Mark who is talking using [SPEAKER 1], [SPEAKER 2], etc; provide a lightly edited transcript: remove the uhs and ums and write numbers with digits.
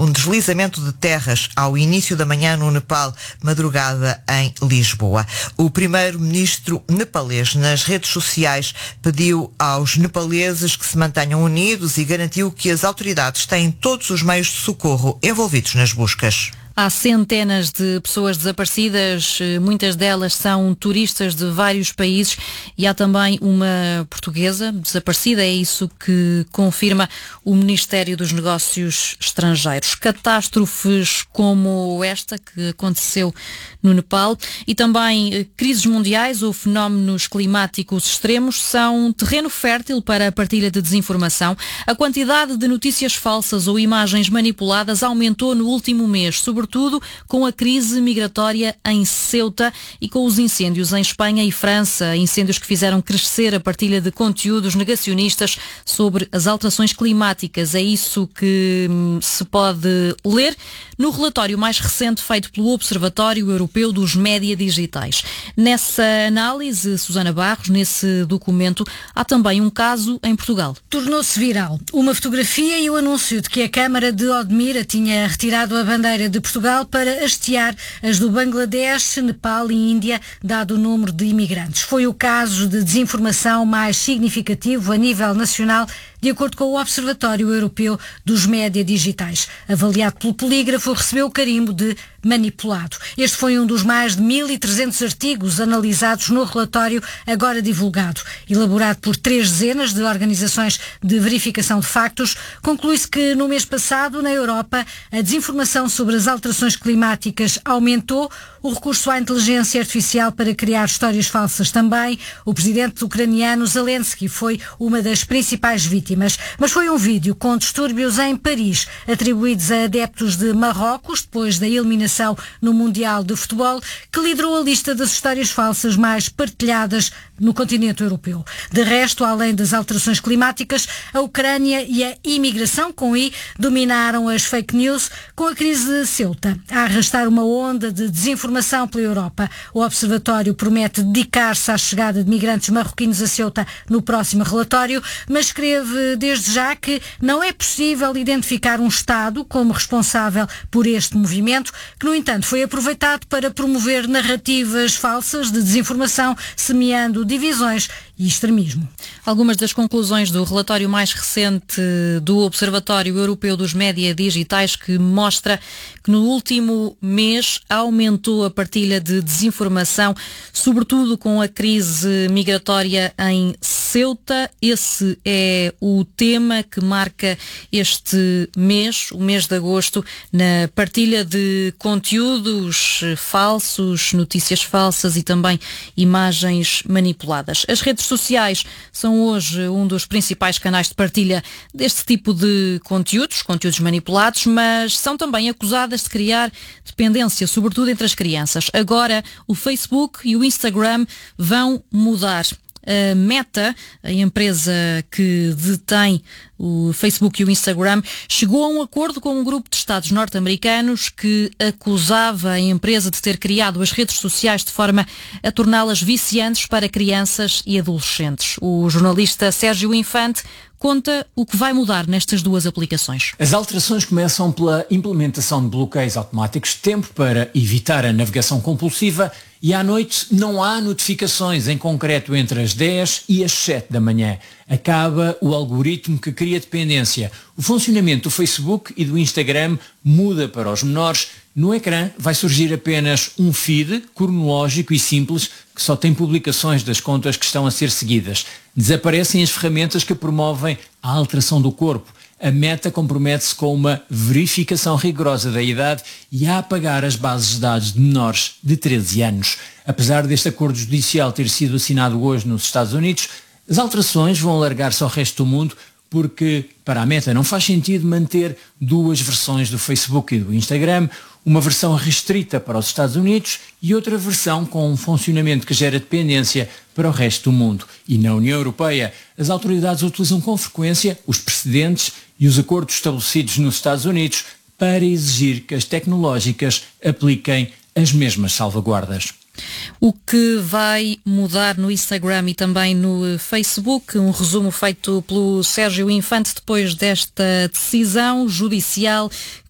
[SPEAKER 1] um deslizamento de terras ao início da manhã no Nepal, madrugada em Lisboa. O primeiro-ministro nepalês, nas redes sociais, pediu aos nepaleses que se mantenham unidos e garantiu que as autoridades têm todos os meios de socorro envolvidos nas buscas.
[SPEAKER 2] Há centenas de pessoas desaparecidas, muitas delas são turistas de vários países e há também uma portuguesa desaparecida, é isso que confirma o Ministério dos Negócios Estrangeiros. Catástrofes como esta que aconteceu no Nepal e também crises mundiais ou fenómenos climáticos extremos são terreno fértil para a partilha de desinformação. A quantidade de notícias falsas ou imagens manipuladas aumentou no último mês, sobretudo com a crise migratória em Ceuta e com os incêndios em Espanha e França, incêndios que fizeram crescer a partilha de conteúdos negacionistas sobre as alterações climáticas. É isso que se pode ler no relatório mais recente feito pelo Observatório Europeu dos Média Digitais. Nessa análise, Susana Barros, nesse documento, há também um caso em Portugal.
[SPEAKER 3] Tornou-se viral uma fotografia e o anúncio de que a Câmara de Odmira tinha retirado a bandeira de Portugal para hastear as do Bangladesh, Nepal e Índia, dado o número de imigrantes. Foi o caso de desinformação mais significativo a nível nacional, de acordo com o Observatório Europeu dos Média Digitais. Avaliado pelo Polígrafo, recebeu o carimbo de manipulado. Este foi um dos mais de 1.300 artigos analisados no relatório agora divulgado. Elaborado por 3 dezenas de organizações de verificação de factos, conclui-se que no mês passado, na Europa, a desinformação sobre as alterações climáticas aumentou, o recurso à inteligência artificial para criar histórias falsas também. O presidente ucraniano Zelensky foi uma das principais vítimas. Mas foi um vídeo com distúrbios em Paris, atribuídos a adeptos de Marrocos, depois da eliminação no Mundial de Futebol, que liderou a lista das histórias falsas mais partilhadas no continente europeu. De resto, além das alterações climáticas, a Ucrânia e a imigração com I dominaram as fake news, com a crise de Ceuta a arrastar uma onda de desinformação pela Europa. O Observatório promete dedicar-se à chegada de migrantes marroquinos a Ceuta no próximo relatório, mas escreve desde já que não é possível identificar um Estado como responsável por este movimento, que, no entanto, foi aproveitado para promover narrativas falsas de desinformação, semeando divisões e extremismo.
[SPEAKER 2] Algumas das conclusões do relatório mais recente do Observatório Europeu dos Média Digitais, que mostra que no último mês aumentou a partilha de desinformação, sobretudo com a crise migratória em Ceuta. Esse é o tema que marca este mês, o mês de agosto, na partilha de conteúdos falsos, notícias falsas e também imagens manipuladas. As redes sociais são hoje um dos principais canais de partilha deste tipo de conteúdos manipulados, mas são também acusadas de criar dependência, sobretudo entre as crianças. Agora, o Facebook e o Instagram vão mudar. A Meta, a empresa que detém o Facebook e o Instagram, chegou a um acordo com um grupo de Estados norte-americanos que acusava a empresa de ter criado as redes sociais de forma a torná-las viciantes para crianças e adolescentes. O jornalista Sérgio Infante conta o que vai mudar nestas duas aplicações.
[SPEAKER 4] As alterações começam pela implementação de bloqueios automáticos, tempo para evitar a navegação compulsiva, e à noite não há notificações, em concreto entre as 10 e as 7 da manhã. Acaba o algoritmo que cria dependência. O funcionamento do Facebook e do Instagram muda para os menores. No ecrã vai surgir apenas um feed cronológico e simples que só tem publicações das contas que estão a ser seguidas. Desaparecem as ferramentas que promovem a alteração do corpo. A Meta compromete-se com uma verificação rigorosa da idade e a apagar as bases de dados de menores de 13 anos. Apesar deste acordo judicial ter sido assinado hoje nos Estados Unidos, as alterações vão alargar-se ao resto do mundo, porque para a Meta não faz sentido manter duas versões do Facebook e do Instagram, uma versão restrita para os Estados Unidos e outra versão com um funcionamento que gera dependência para o resto do mundo. E na União Europeia, as autoridades utilizam com frequência os precedentes e os acordos estabelecidos nos Estados Unidos para exigir que as tecnológicas apliquem as mesmas salvaguardas.
[SPEAKER 2] O que vai mudar no Instagram e também no Facebook, um resumo feito pelo Sérgio Infante depois desta decisão judicial